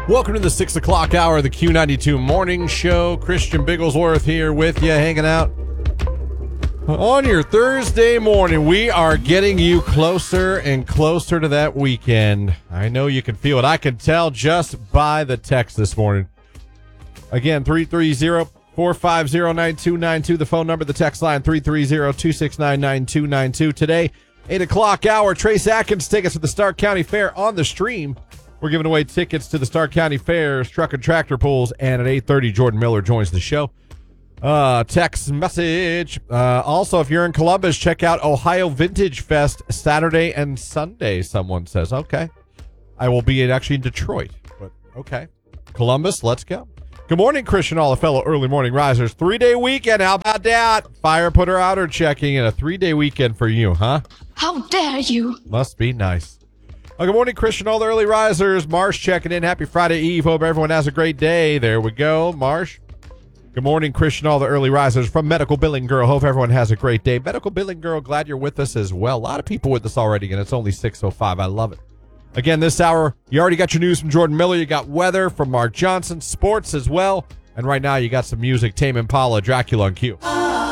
Welcome to the 6 o'clock hour of the Q92 Morning Show. Christian Bigglesworth here with you, hanging out on your Thursday morning. We are getting you closer and closer to that weekend. I know you can feel it. I can tell just by the text this morning. Again, 330-450-9292. The phone number, the text line, 330-269-9292. Today, 8 o'clock hour, Trace Atkins take us to the Stark County Fair on the stream. We're giving away tickets to the Stark County Fair's Truck and Tractor Pulls, and at 8:30, Jordan Miller joins the show. Text message. Also, if you're in Columbus, check out Ohio Vintage Fest Saturday and Sunday, someone says. Okay. I will be actually in Detroit, but okay. Columbus, let's go. Good morning, Christian, all the fellow early morning risers. 3-day weekend, how about that? Fire putter outer checking in a 3-day weekend for you, huh? How dare you? Must be nice. Good morning, Christian, all the early risers. Marsh checking in. Happy Friday Eve. Hope everyone has a great day. There we go, Marsh. Good morning, Christian, all the early risers from Medical Billing Girl. Hope everyone has a great day. Medical Billing Girl, glad you're with us as well. A lot of people with us already, and it's only 6:05. I love it. Again, this hour, you already got your news from Jordan Miller. You got weather from Mark Johnson, sports as well. And right now, you got some music, Tame Impala, Dracula on Q.